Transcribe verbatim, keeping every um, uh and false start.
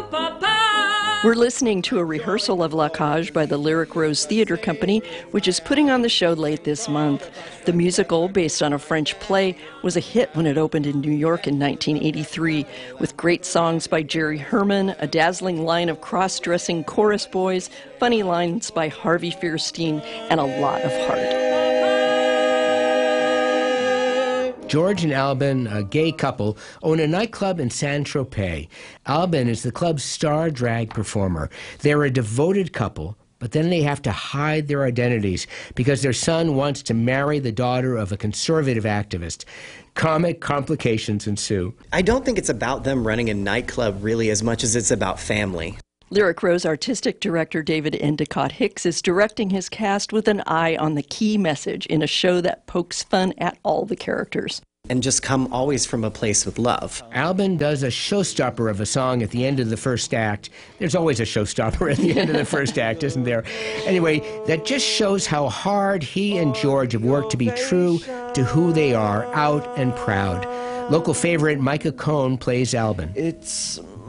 We're listening to a rehearsal of La Cage by the Lyric Rose Theatre Company, which is putting on the show late this month. The musical, based on a French play, was a hit when it opened in New York in nineteen eighty-three, with great songs by Jerry Herman, a dazzling line of cross-dressing chorus boys, funny lines by Harvey Fierstein, and a lot of heart. George and Albin, a gay couple, own a nightclub in Saint-Tropez. Albin is the club's star drag performer. They're a devoted couple, but then they have to hide their identities because their son wants to marry the daughter of a conservative activist. Comic complications ensue. I don't think it's about them running a nightclub really as much as it's about family. Lyric Rose artistic director David Endicott Hicks is directing his cast with an eye on the key message in a show that pokes fun at all the characters. And just come always from a place with love. Albin does a showstopper of a song at the end of the first act. There's always a showstopper at the end of the first act, isn't there? Anyway, that just shows how hard he and George have worked to be true to who they are, out and proud. Local favorite Micah Cohn plays Albin. It's